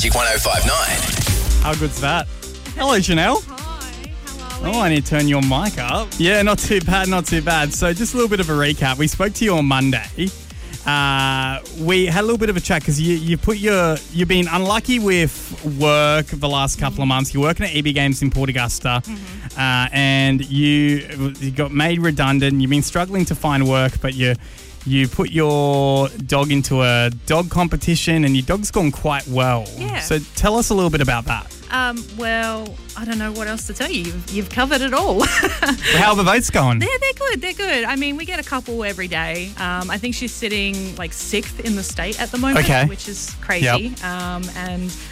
Magic 105.9. How good's that? Hello, Janelle. Hi, how are we? Oh, I need to turn your mic up. Yeah, not too bad, not too bad. So just a little bit of a recap. We spoke to you on Monday. We had a little bit of a chat because you've been unlucky with work the last couple of months. You're working at EB Games in Port Augusta, and you got made redundant. You've been struggling to find work, but you put your dog into a dog competition, and your dog's gone quite well. Yeah. So tell us a little bit about that. Well, I don't know what else to tell you. You've covered it all. How are the votes going? They're good. They're good. I mean, we get a couple every day. I think she's sitting like 6th in the state at the moment, Okay. which is crazy. Yep. And